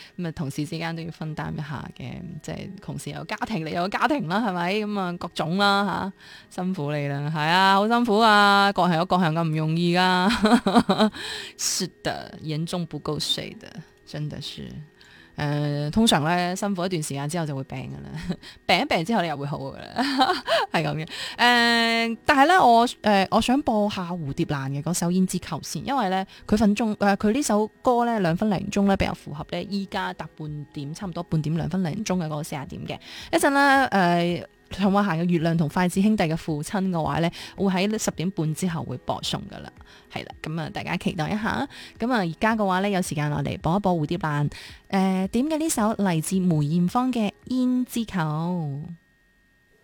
咁啊同事之間都要分擔一下嘅，即係同事有家庭，你有家庭啦，係咪？咁啊各種啦嚇，辛苦你啦，係啊，好辛苦啊，各行有各行咁唔容易噶，是的，嚴重不夠睡的，真的是。通常咧辛苦一段時間之後就會病噶啦，病一病之後你又會好噶啦，係咁嘅。但係咧我想播下蝴蝶蘭嘅嗰首胭脂扣先，因為咧佢呢首歌咧2分零鐘咧比較符合咧依家搭半點，差唔多半點2分零鐘嘅嗰個40點嘅一陣咧陳慧嫻嘅《月亮》同筷子兄弟嘅父親嘅話咧，會喺10點半之後會播送噶啦，係啦，咁啊大家期待一下。咁啊而家嘅話咧有時間落嚟播一播蝴蝶蘭，點嘅呢首嚟自梅艷芳嘅《胭脂扣》。